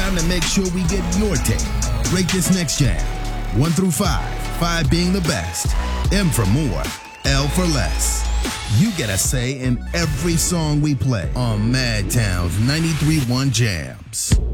time to make sure we get your take. Rate this next jam. 1 through 5. 5 being the best. M for more. L for less. You get a say in every song we play on Madtown's 93.1 Jams.